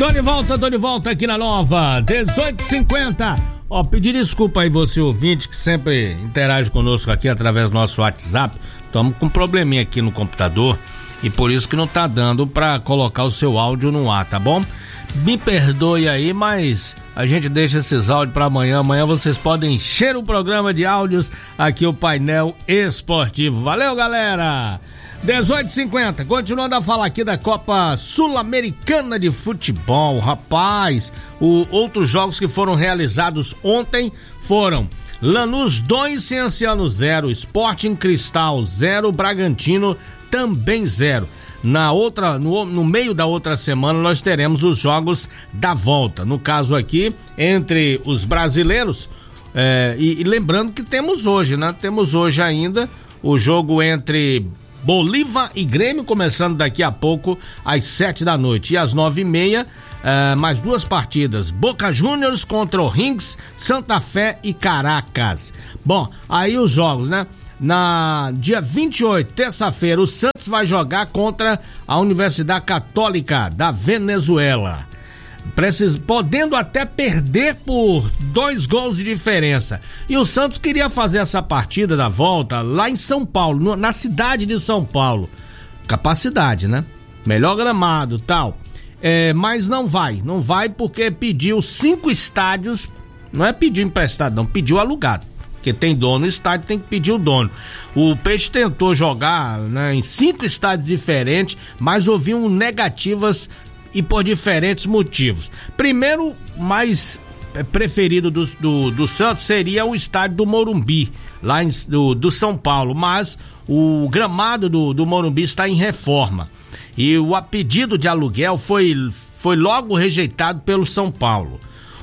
Tô de volta aqui na Nova, 18h50. Ó, pedir desculpa aí você ouvinte que sempre interage conosco aqui através do nosso WhatsApp. Estamos com um probleminha aqui no computador e por isso que não tá dando pra colocar o seu áudio no ar, tá bom? Me perdoe aí, mas a gente deixa esses áudios pra amanhã. Amanhã vocês podem encher o programa de áudios aqui, o painel esportivo. Valeu, galera! 18h50, continuando a falar aqui da Copa Sul-Americana de Futebol. Rapaz, outros jogos que foram realizados ontem foram Lanús 2, Cienciano 0, Sporting Cristal 0, Bragantino também 0. No meio da outra semana nós teremos os jogos da volta, no caso aqui entre os brasileiros, e lembrando que temos hoje, né? Temos hoje ainda o jogo entre Bolívar e Grêmio, começando daqui a pouco às 7 da noite, e às 9h30 mais duas partidas, Boca Juniors contra o Rings, Santa Fé e Caracas. Bom, aí os jogos, né? Na dia 28, terça-feira, o Santos vai jogar contra a Universidade Católica da Venezuela, podendo até perder por 2 gols de diferença. E o Santos queria fazer essa partida da volta lá em São Paulo, na cidade de São Paulo. Capacidade, né? Melhor gramado, tal. Mas não vai porque pediu 5 estádios, não é pediu emprestado não, pediu alugado. Porque tem dono no estádio, tem que pedir o dono. O Peixe tentou jogar, né, em 5 estádios diferentes, mas ouviam negativas e por diferentes motivos. Primeiro, mais preferido do Santos seria o estádio do Morumbi, lá do São Paulo, mas o gramado do Morumbi está em reforma. E o pedido de aluguel foi logo rejeitado pelo São Paulo.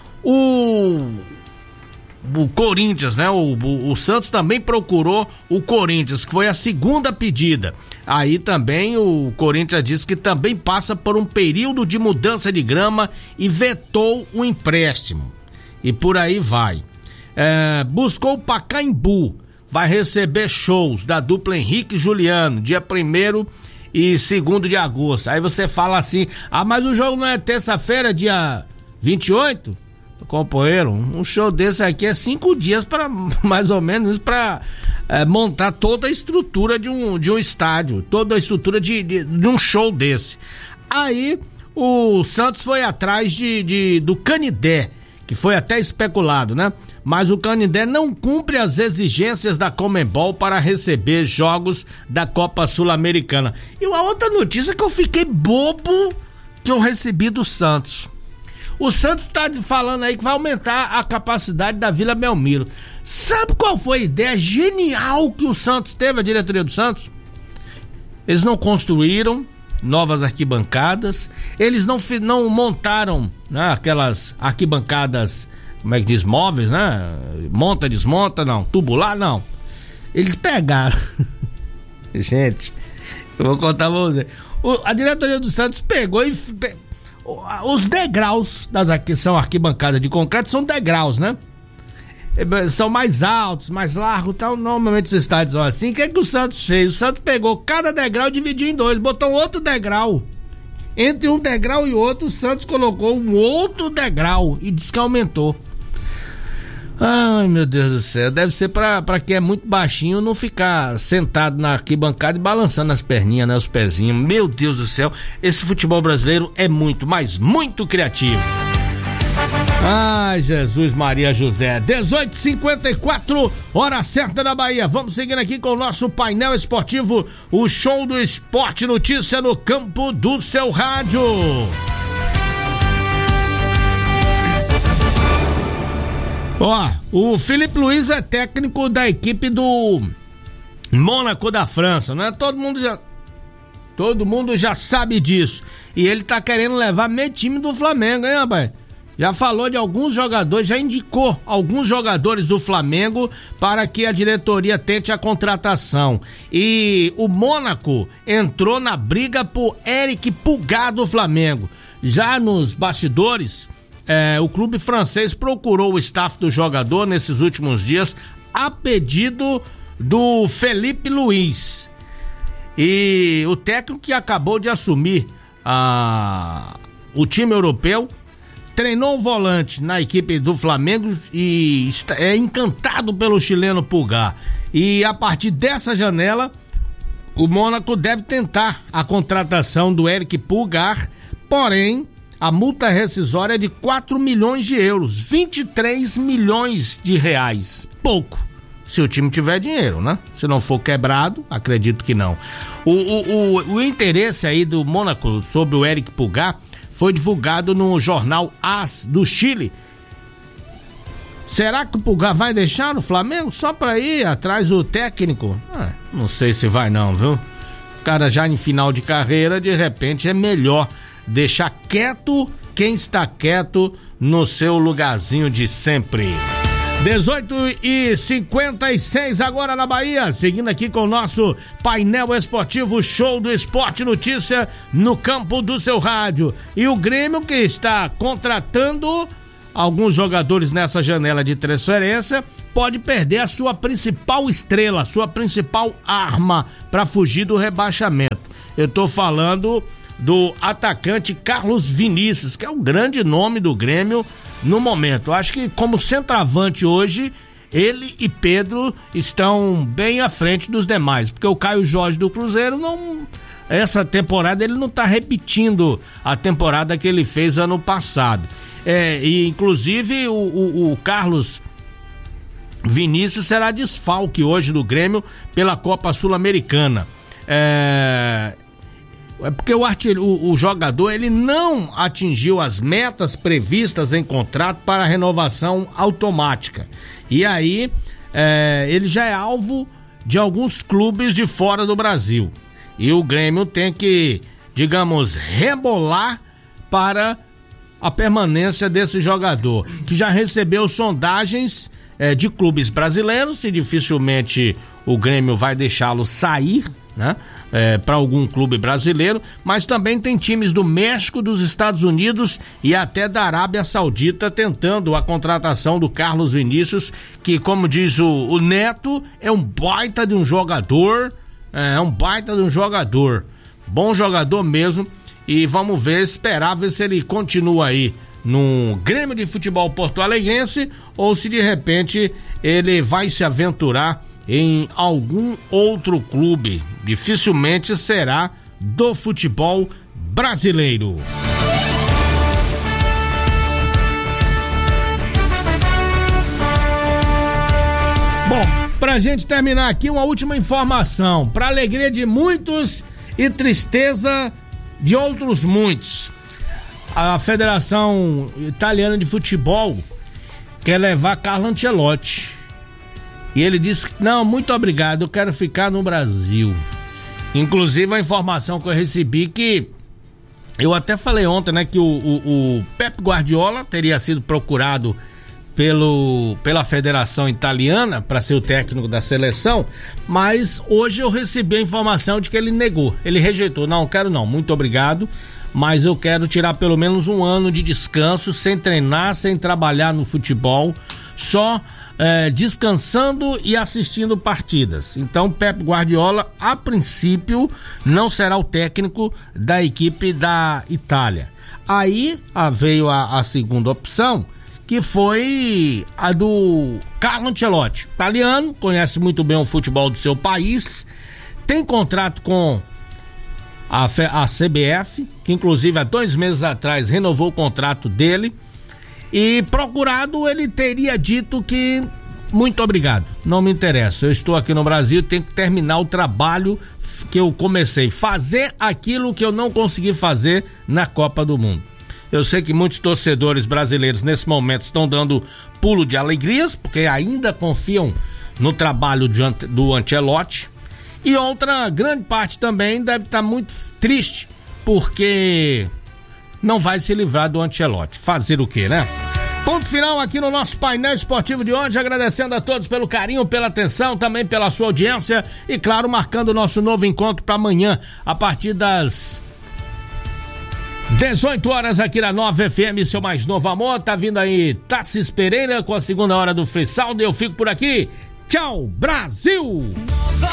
O Corinthians, né? O Santos também procurou o Corinthians, que foi a segunda pedida. Aí também o Corinthians disse que também passa por um período de mudança de grama e vetou o empréstimo. E por aí vai. Buscou o Pacaembu, vai receber shows da dupla Henrique e Juliano, dia 1º e 2º de agosto. Aí você fala assim, mas o jogo não é terça-feira, dia 28? Companheiro, um show desse aqui é 5 dias para mais ou menos para montar toda a estrutura de um estádio, toda a estrutura de um show desse. Aí o Santos foi atrás do Canindé, que foi até especulado, né? Mas o Canindé não cumpre as exigências da Conmebol para receber jogos da Copa Sul-Americana. E uma outra notícia que eu fiquei bobo que eu recebi do Santos. O Santos está falando aí que vai aumentar a capacidade da Vila Belmiro. Sabe qual foi a ideia genial que o Santos teve, a diretoria do Santos? Eles não construíram novas arquibancadas, eles não montaram, né, aquelas arquibancadas, como é que diz, móveis, né? Monta, desmonta, não. Tubular, não. Eles pegaram. Gente, eu vou contar pra você. A diretoria do Santos pegou e... Os degraus são arquibancadas de concreto, são degraus, né? São mais altos, mais largos, tal. Normalmente os estádios são assim. O que é que o Santos fez? O Santos pegou cada degrau e dividiu em 2, botou outro degrau. Entre um degrau e outro, o Santos colocou um outro degrau e disse que aumentou. Ai, meu Deus do céu, deve ser pra quem é muito baixinho não ficar sentado na arquibancada e balançando as perninhas, né, os pezinhos. Meu Deus do céu, esse futebol brasileiro é muito, mas muito criativo. Ai, Jesus Maria José, 18h54, hora certa da Bahia. Vamos seguindo aqui com o nosso painel esportivo, o show do esporte, notícia no campo do seu rádio. Ó, o Felipe Luiz é técnico da equipe do Mônaco da França, né? Todo mundo já sabe disso. E ele tá querendo levar meio time do Flamengo, hein, rapaz? Já falou de alguns jogadores, já indicou alguns jogadores do Flamengo para que a diretoria tente a contratação. E o Mônaco entrou na briga por Eric Pulgar do Flamengo. Já nos bastidores, o clube francês procurou o staff do jogador nesses últimos dias a pedido do Felipe Luiz. E o técnico que acabou de assumir o time europeu, treinou um volante na equipe do Flamengo e é encantado pelo chileno Pulgar. E a partir dessa janela, o Mônaco deve tentar a contratação do Eric Pulgar, porém, a multa rescisória é de 4 milhões de euros, 23 milhões de reais. Pouco, se o time tiver dinheiro, né? Se não for quebrado, acredito que não. O interesse aí do Mônaco sobre o Eric Pulgar foi divulgado no jornal AS do Chile. Será que o Pulgar vai deixar o Flamengo só para ir atrás do técnico? Não sei se vai não, viu? O cara já em final de carreira, de repente é melhor deixar quieto quem está quieto no seu lugarzinho de sempre. 18h56 agora na Bahia, seguindo aqui com o nosso painel esportivo Show do Esporte Notícia no campo do seu rádio. E o Grêmio, que está contratando alguns jogadores nessa janela de transferência, pode perder a sua principal estrela, a sua principal arma para fugir do rebaixamento. Eu tô falando do atacante Carlos Vinícius, que é o grande nome do Grêmio no momento. Eu acho que como centroavante hoje, ele e Pedro estão bem à frente dos demais, porque o Caio Jorge do Cruzeiro essa temporada ele não tá repetindo a temporada que ele fez ano passado. E inclusive o Carlos Vinícius será desfalque hoje do Grêmio pela Copa Sul-Americana. É porque o jogador ele não atingiu as metas previstas em contrato para renovação automática. E aí ele já é alvo de alguns clubes de fora do Brasil. E o Grêmio tem que, digamos, rebolar para a permanência desse jogador, que já recebeu sondagens de clubes brasileiros, e dificilmente o Grêmio vai deixá-lo sair, né? Para algum clube brasileiro, mas também tem times do México, dos Estados Unidos e até da Arábia Saudita tentando a contratação do Carlos Vinícius, que, como diz o Neto, é um baita de um jogador, bom jogador mesmo, e vamos esperar ver se ele continua aí no Grêmio de Futebol Porto Alegrense ou se de repente ele vai se aventurar em algum outro clube. Dificilmente será do futebol brasileiro. Bom, pra gente terminar aqui, uma última informação, pra alegria de muitos e tristeza de outros muitos. A Federação Italiana de Futebol quer levar Carlo Ancelotti. E ele disse: não, muito obrigado, eu quero ficar no Brasil. Inclusive a informação que eu recebi, que eu até falei ontem, né, que o Pep Guardiola teria sido procurado pela Federação Italiana para ser o técnico da seleção, mas hoje eu recebi a informação de que ele negou, ele rejeitou. Não, quero não, muito obrigado, mas eu quero tirar pelo menos um ano de descanso, sem treinar, sem trabalhar no futebol, só descansando e assistindo partidas. Então Pep Guardiola, a princípio, não será o técnico da equipe da Itália. Aí veio a segunda opção, que foi a do Carlo Ancelotti, italiano, conhece muito bem o futebol do seu país, tem contrato com a CBF, que inclusive há 2 meses atrás renovou o contrato dele. E procurado, ele teria dito que muito obrigado, não me interessa, eu estou aqui no Brasil, tenho que terminar o trabalho que eu comecei, fazer aquilo que eu não consegui fazer na Copa do Mundo. Eu sei que muitos torcedores brasileiros nesse momento estão dando pulo de alegrias, porque ainda confiam no trabalho do Ancelotti, e outra grande parte também deve estar muito triste, porque não vai se livrar do Ancelotti. Fazer o quê, né? Ponto final aqui no nosso painel esportivo de hoje, agradecendo a todos pelo carinho, pela atenção, também pela sua audiência e, claro, marcando o nosso novo encontro para amanhã, a partir das 18 horas aqui na Nova FM, seu mais novo amor. Tá vindo aí Tassis Pereira com a segunda hora do Free Sound. Eu fico por aqui. Tchau, Brasil!